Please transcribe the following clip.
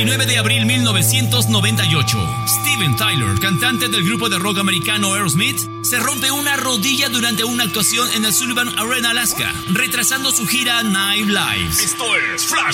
9 de abril 1998, Steven Tyler, cantante del grupo de rock americano Aerosmith, se rompe una rodilla durante una actuación en el Sullivan Arena, Alaska, retrasando su gira Night Lives. Esto es Flash